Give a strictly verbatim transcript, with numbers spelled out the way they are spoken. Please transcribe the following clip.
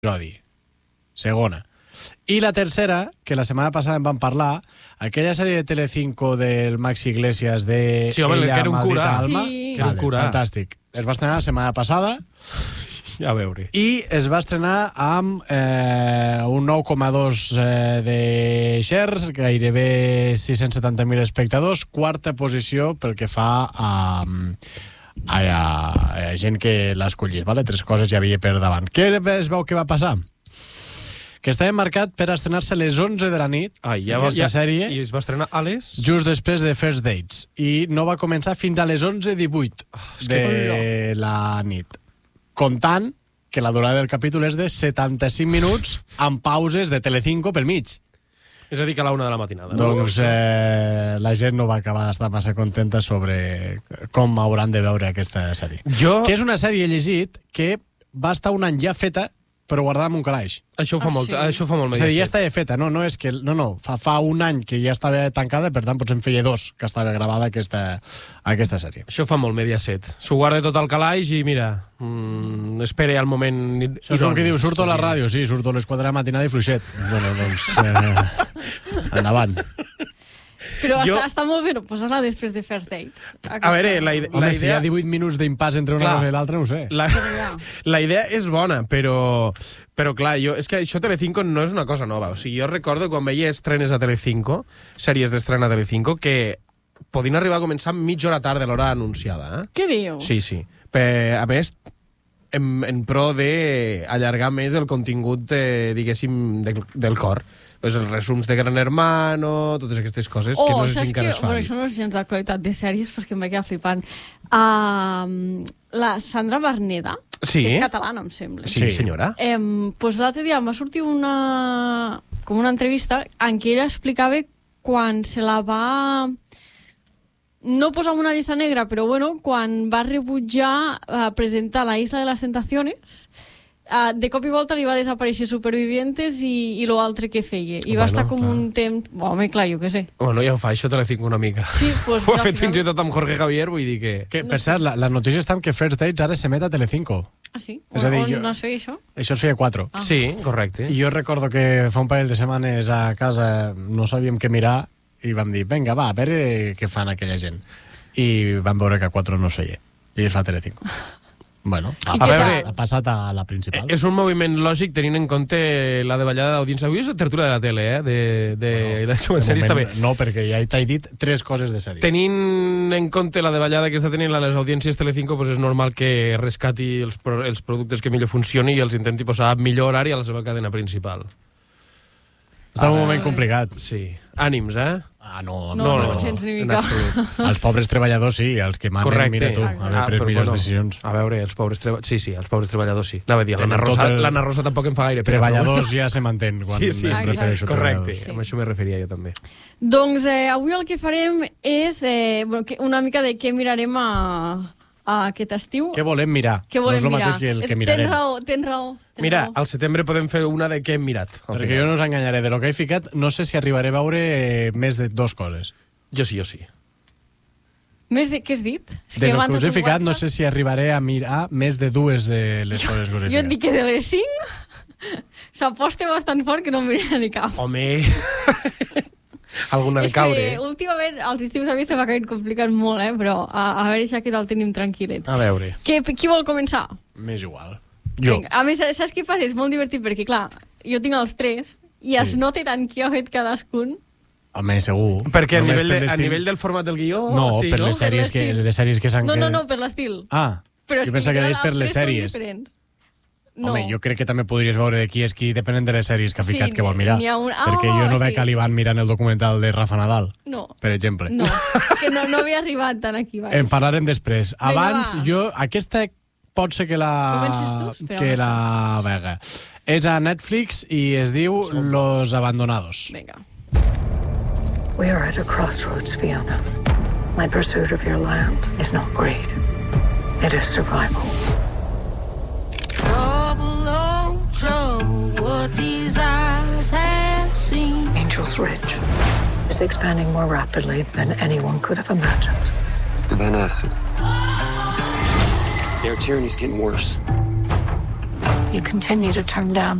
episodi. Segona. I la tercera, que la setmana passada en vam parlar, aquella sèrie de Telecinco del Maxi Iglesias de sí, home, Ella, que era un Maldita cura. Alma. Sí. Que era un cura. Fantàstic. Es va estrenar la setmana passada A veure. i es va estrenar amb eh, un nou coma dos eh, de shares, gairebé sis-cents setanta mil espectadors, quarta posició pel que fa a, a, a, a gent que l'ha escollit, vale? Tres coses hi havia per davant. Què es veu que va passar? Que estava marcat per estrenar-se a les onze de la nit, Ai, ja, aquesta ja, sèrie, I es va estrenar a les... just després de First Dates, i no va començar fins a les onze divuit de la nit, comptant que la durada del capítol és de setanta-cinc minuts amb pauses de Telecinco pel mig. És a dir, que a la una de la matinada. No? Doncs eh, la gent no va acabar d'estar massa contenta sobre com hauran de veure aquesta sèrie. Jo... Que és una sèrie, he llegit, que va estar un any ja feta, però guardada en un calaix. Això ho fa Ah, molt, sí? això ho fa molt És a dir, ja Mediaset. estava feta, no, no és que... No, no, fa, fa un any que ja estava tancada, per tant, potser en feia dos que estava gravada aquesta, aquesta sèrie. Això fa molt Mediaset. S'ho guarda tot al calaix i, mira, mm, espere al moment... Això és com que diu, surto a la ràdio, sí, surto a les quatre de la matinada i fluixet. Bueno, doncs, eh, endavant. Però Jo- està, està molt bé, no posar-la després de First Date. A veure, la, ide Home, la si hi ha idea... divuit minuts d'impàs entre una Clar. cosa i l'altra, no ho sé. La, ja. la idea és bona, però, però clar, jo, és que això Telecinco no és una cosa nova. O sigui, jo recordo quan veia estrenes a Telecinco, sèries d'estrena a Telecinco, que podien arribar a començar mitja hora tard de l'hora anunciada. Eh? Què dius? Sí, sí. Per, a més, en, en pro d'allargar més el contingut, eh, diguéssim, del, del cor. Pues els resums de Gran Hermano, totes aquestes coses Oh, que no sé saps si encara que... es fan. Bueno, això no és gens d'actualitat de sèries, però és que em vaig quedar flipant. Uh, la Sandra Berneda, Sí. que és catalana, em sembla. Sí, Sí. senyora. Eh, pues l'altre dia em va sortir una, com una entrevista en què ella explicava quan se la va... No posar en una llista negra, però bueno, quan va rebutjar eh, presentar la Isla de las Tentaciones, eh, de cop i volta li va desaparèixer Supervivientes i, i l'altre que feia. I Bueno, va estar com clar. un temps... Home, clar, jo què sé. Bueno, ja ho fa, això Telecinco una mica. Sí, pues, Ho ha però al fet fins i tot amb Jorge Javier, vull dir que... Que, per cert, la, la notícia està en que First Dates ara s'emet a Telecinco. Ah, sí? És a dir, on jo- no es feia això? Això es feia quatre. Ah. Sí, correcte. I jo recordo que fa un parell de setmanes a casa no sabíem què mirar i vam dir, vinga, va, a veure què fan aquella gent. I vam veure que a quatre no es feia. I es fa Telecinco. Bueno, ha, I què passat, sap? ha passat a la principal. És un moviment lògic tenint en compte la davallada d'audiència. Avui és la tertúlia de la tele, eh? De, de bueno, les De sèries també. moment, no, perquè ja t'he dit tres coses de sèrie. Tenint en compte la davallada que està tenint les audiències Telecinco, pues és normal que rescati els, pro els productes que millor funcioni i els intenti posar a millor horari a la seva cadena principal. Està en un moment complicat. Sí. Ànims, eh? Ah, no, No, no, no, no. gens ni en mica. absolut. Els pobres treballadors sí, els que manen, Correcte. mira tu, haver Ah, pres però, millors bueno, decisions. A veure, els pobres treballadors... Sí, sí, els pobres treballadors sí. Anava a dir, Tenen l'Anna Rosa, tot el- l'Anna Rosa tampoc em fa gaire pena. Treballadors ja se mantén quan Sí, sí, es sí, refereixo a correcte. treballadors. Sí. Amb això me referia jo també. Doncs eh, avui el que farem és eh, bueno, que una mica de què mirarem a, a aquest estiu. Què volem mirar? Què volem no és el mirar? mateix que el És- que mirarem. Tens raó, tens raó. Tens Mira, raó. al setembre podem fer una de què hem mirat. al Perquè final. jo no us enganyaré, de lo que he ficat, no sé si arribaré a veure eh, més de dues coses. Jo sí, jo sí. Més de què has dit? És De que lo abans que us a he tu ficat, no WhatsApp- sé si arribaré a mirar més de dues de les coses que us he Jo et ficat. dic que de les cinc s'aposta bastant fort que no em miraré ni cap. Home... Alguna de És caure. que últimament els estius a mi se m'acaben complicant molt, eh? Però a, a veure ja que el tenim tranquil·let. A veure. Que, qui vol començar? M'és igual. Jo. Vinga. A més, saps què passa? És molt divertit perquè, clar, jo tinc els tres i Sí. es nota tant qui ha fet cadascun. Home, segur. Perquè a Només nivell, de, per a l'estil- nivell del format del guió... No, sí, per no? les sèries que, l'estil. les sèries que s'han... No, no, que- no, per l'estil. Ah, Però és jo pensava que clar, deies per els les tres són sèries. diferents. Home, jo crec que també podries veure de qui és qui, depenent de les sèries que ha Sí, ficat que vol mirar. n'hi ha un- Ah, Perquè jo no sí, veig a sí. l'Ivan mirant el documental de Rafa Nadal, No, per exemple. no. És que no, no havia arribat tant aquí. Vale. En parlarem després. Vinga, Abans, va. jo, aquesta pot ser que la... Comences tu? Espera, que on la vega. És a Netflix i es diu Los Abandonados. Vinga. We are at a crossroads, Fiona. My pursuit of your land is not greed. It is survival. Trouble, oh, trouble, what these eyes have seen. Angel's Ridge is expanding more rapidly than anyone could have imagined. The Ben Acid. Their tyranny's getting worse. you continue to turn down.